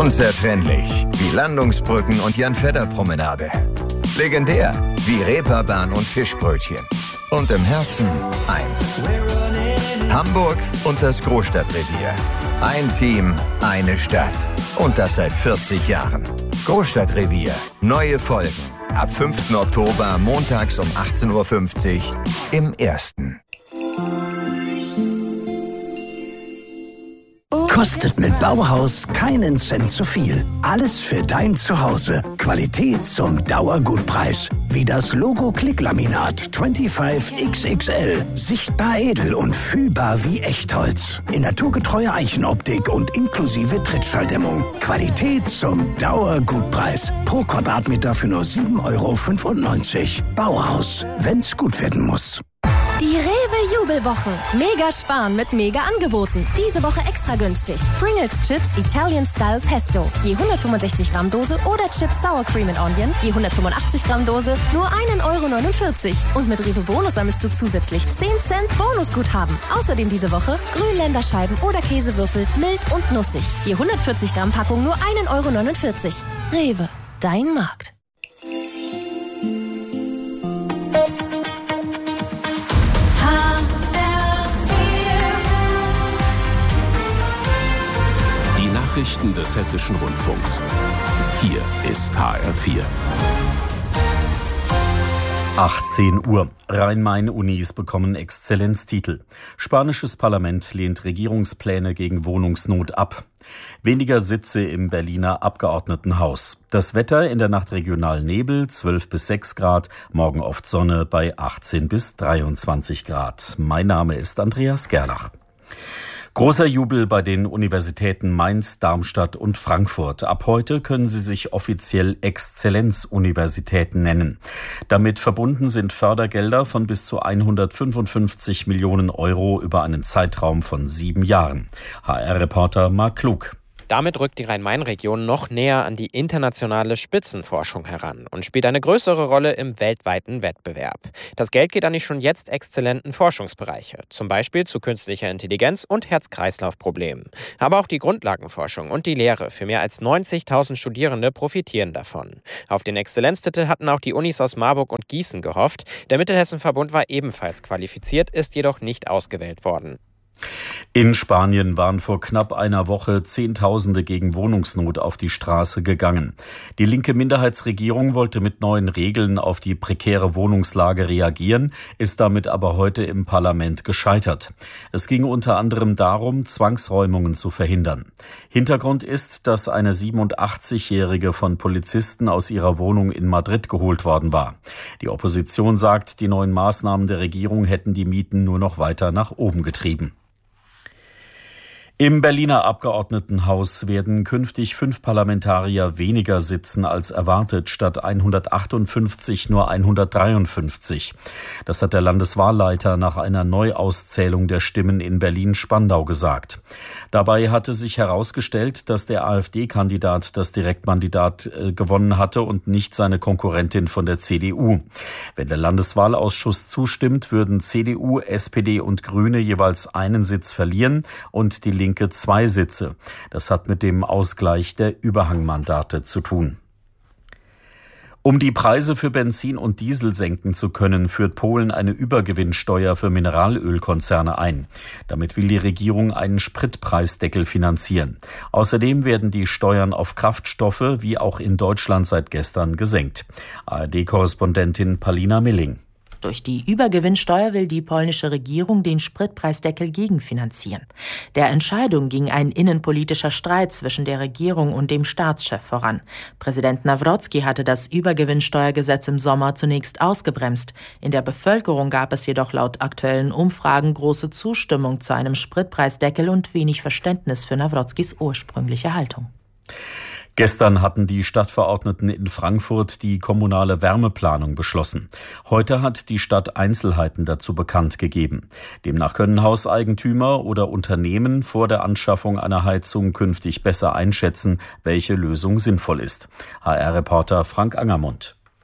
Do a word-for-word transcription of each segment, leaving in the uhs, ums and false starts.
Unzertrennlich wie Landungsbrücken und Jan-Fedder-Promenade. Legendär wie Reeperbahn und Fischbrötchen. Und im Herzen eins. Hamburg und das Großstadtrevier. Ein Team, eine Stadt. Und das seit vierzig Jahren. Großstadtrevier. Neue Folgen. Ab fünften Oktober montags um achtzehn Uhr fünfzig im Ersten. Kostet mit Bauhaus keinen Cent zu viel. Alles für dein Zuhause. Qualität zum Dauergutpreis. Wie das Logo Klicklaminat fünfundzwanzig X X L. Sichtbar edel und fühlbar wie Echtholz. In naturgetreuer Eichenoptik und inklusive Trittschalldämmung. Qualität zum Dauergutpreis. Pro Quadratmeter für nur sieben Euro fünfundneunzig. Bauhaus, wenn's gut werden muss. Die Rewe-Jubelwochen. Mega sparen mit Mega-Angeboten. Diese Woche extra günstig. Pringles Chips Italian Style Pesto. Je hundertfünfundsechzig Gramm Dose oder Chips Sour Cream and Onion. Je hundertfünfundachtzig Gramm Dose. Nur ein Euro neunundvierzig. Und mit Rewe Bonus sammelst du zusätzlich zehn Cent Bonusguthaben. Außerdem diese Woche Grünländerscheiben oder Käsewürfel. Mild und nussig. Je hundertvierzig Gramm Packung nur ein Euro neunundvierzig. Rewe. Dein Markt. Nachrichten des Hessischen Rundfunks. Hier ist H R vier. achtzehn Uhr. Rhein-Main-Unis bekommen Exzellenztitel. Spanisches Parlament lehnt Regierungspläne gegen Wohnungsnot ab. Weniger Sitze im Berliner Abgeordnetenhaus. Das Wetter in der Nacht regional Nebel, zwölf bis sechs Grad, morgen oft Sonne bei achtzehn bis dreiundzwanzig Grad. Mein Name ist Andreas Gerlach. Großer Jubel bei den Universitäten Mainz, Darmstadt und Frankfurt. Ab heute können sie sich offiziell Exzellenzuniversitäten nennen. Damit verbunden sind Fördergelder von bis zu hundertfünfundfünfzig Millionen Euro über einen Zeitraum von sieben Jahren. H R-Reporter Marc Klug. Damit rückt die Rhein-Main-Region noch näher an die internationale Spitzenforschung heran und spielt eine größere Rolle im weltweiten Wettbewerb. Das Geld geht an die schon jetzt exzellenten Forschungsbereiche, zum Beispiel zu künstlicher Intelligenz und Herz-Kreislauf-Problemen. Aber auch die Grundlagenforschung und die Lehre für mehr als neunzigtausend Studierende profitieren davon. Auf den Exzellenztitel hatten auch die Unis aus Marburg und Gießen gehofft. Der Mittelhessen-Verbund war ebenfalls qualifiziert, ist jedoch nicht ausgewählt worden. In Spanien waren vor knapp einer Woche Zehntausende gegen Wohnungsnot auf die Straße gegangen. Die linke Minderheitsregierung wollte mit neuen Regeln auf die prekäre Wohnungslage reagieren, ist damit aber heute im Parlament gescheitert. Es ging unter anderem darum, Zwangsräumungen zu verhindern. Hintergrund ist, dass eine siebenundachtzigjährige von Polizisten aus ihrer Wohnung in Madrid geholt worden war. Die Opposition sagt, die neuen Maßnahmen der Regierung hätten die Mieten nur noch weiter nach oben getrieben. Im Berliner Abgeordnetenhaus werden künftig fünf Parlamentarier weniger sitzen als erwartet, statt hundertachtundfünfzig nur hundertdreiundfünfzig. Das hat der Landeswahlleiter nach einer Neuauszählung der Stimmen in Berlin-Spandau gesagt. Dabei hatte sich herausgestellt, dass der AfD-Kandidat das Direktmandat äh, gewonnen hatte und nicht seine Konkurrentin von der C D U. Wenn der Landeswahlausschuss zustimmt, würden C D U, S P D und Grüne jeweils einen Sitz verlieren und die Linke zwei Sitze. Das hat mit dem Ausgleich der Überhangmandate zu tun. Um die Preise für Benzin und Diesel senken zu können, führt Polen eine Übergewinnsteuer für Mineralölkonzerne ein. Damit will die Regierung einen Spritpreisdeckel finanzieren. Außerdem werden die Steuern auf Kraftstoffe wie auch in Deutschland seit gestern gesenkt. A R D-Korrespondentin Palina Milling. Durch die Übergewinnsteuer will die polnische Regierung den Spritpreisdeckel gegenfinanzieren. Der Entscheidung ging ein innenpolitischer Streit zwischen der Regierung und dem Staatschef voran. Präsident Nawrocki hatte das Übergewinnsteuergesetz im Sommer zunächst ausgebremst. In der Bevölkerung gab es jedoch laut aktuellen Umfragen große Zustimmung zu einem Spritpreisdeckel und wenig Verständnis für Nawrockis ursprüngliche Haltung. Gestern hatten die Stadtverordneten in Frankfurt die kommunale Wärmeplanung beschlossen. Heute hat die Stadt Einzelheiten dazu bekannt gegeben. Demnach können Hauseigentümer oder Unternehmen vor der Anschaffung einer Heizung künftig besser einschätzen, welche Lösung sinnvoll ist. H R-Reporter Frank Angermund.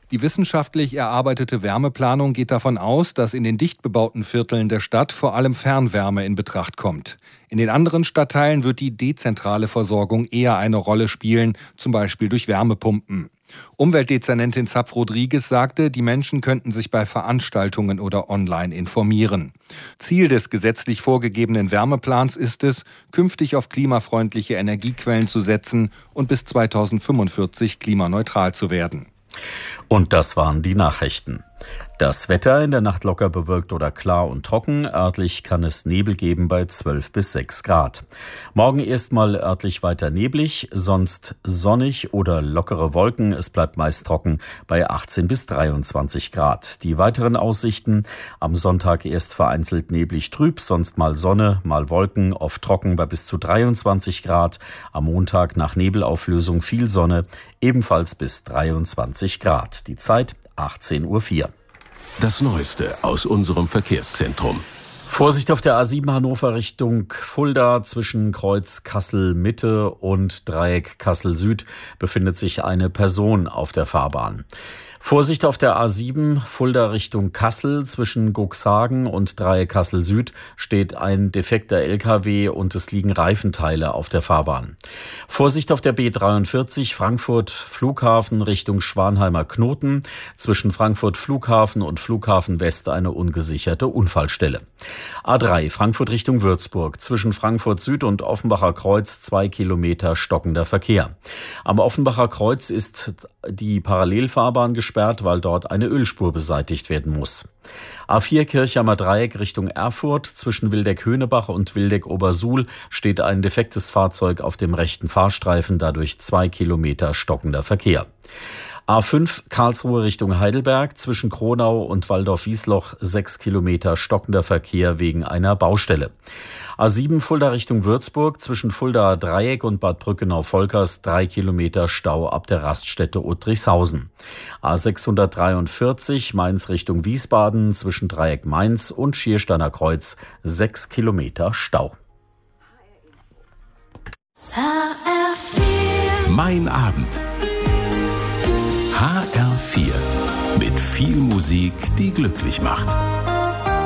Die wissenschaftlich erarbeitete Wärmeplanung geht davon aus, dass in den dicht bebauten Vierteln der Stadt vor allem Fernwärme in Betracht kommt. In den anderen Stadtteilen wird die dezentrale Versorgung eher eine Rolle spielen, zum Beispiel durch Wärmepumpen. Umweltdezernentin Zapp-Rodriguez sagte, die Menschen könnten sich bei Veranstaltungen oder online informieren. Ziel des gesetzlich vorgegebenen Wärmeplans ist es, künftig auf klimafreundliche Energiequellen zu setzen und bis zweitausendfünfundvierzig klimaneutral zu werden. Und das waren die Nachrichten. Das Wetter in der Nacht locker bewölkt oder klar und trocken. Örtlich kann es Nebel geben bei zwölf bis sechs Grad. Morgen erstmal örtlich weiter neblig, sonst sonnig oder lockere Wolken. Es bleibt meist trocken bei achtzehn bis dreiundzwanzig Grad. Die weiteren Aussichten: am Sonntag erst vereinzelt neblig trüb, sonst mal Sonne, mal Wolken, oft trocken bei bis zu dreiundzwanzig Grad. Am Montag nach Nebelauflösung viel Sonne, ebenfalls bis dreiundzwanzig Grad. Die Zeit achtzehn Uhr vier. Das Neueste aus unserem Verkehrszentrum. Vorsicht auf der A sieben Hannover Richtung Fulda. Zwischen Kreuz Kassel Mitte und Dreieck Kassel Süd befindet sich eine Person auf der Fahrbahn. Vorsicht auf der A sieben Fulda Richtung Kassel. Zwischen Guxhagen und Dreieck Kassel Süd steht ein defekter L K W und es liegen Reifenteile auf der Fahrbahn. Vorsicht auf der B dreiundvierzig Frankfurt Flughafen Richtung Schwanheimer Knoten. Zwischen Frankfurt Flughafen und Flughafen West eine ungesicherte Unfallstelle. A drei Frankfurt Richtung Würzburg. Zwischen Frankfurt Süd und Offenbacher Kreuz zwei Kilometer stockender Verkehr. Am Offenbacher Kreuz ist die Parallelfahrbahn gesperrt, weil dort eine Ölspur beseitigt werden muss. A vier Kirchheimer Dreieck Richtung Erfurt. Zwischen Wildeck-Höhnebach und Wildeck-Obersuhl steht ein defektes Fahrzeug auf dem rechten Fahrstreifen, dadurch zwei Kilometer stockender Verkehr. A fünf Karlsruhe Richtung Heidelberg. Zwischen Kronau und Waldorf-Wiesloch sechs Kilometer stockender Verkehr wegen einer Baustelle. A sieben Fulda Richtung Würzburg. Zwischen Fulda Dreieck und Bad Brückenau-Volkers drei Kilometer Stau ab der Raststätte Uttrichshausen. A sechshundertdreiundvierzig Mainz Richtung Wiesbaden. Zwischen Dreieck Mainz und Schiersteiner Kreuz sechs Kilometer Stau. Mein Abend. H R vier. Mit viel Musik, die glücklich macht.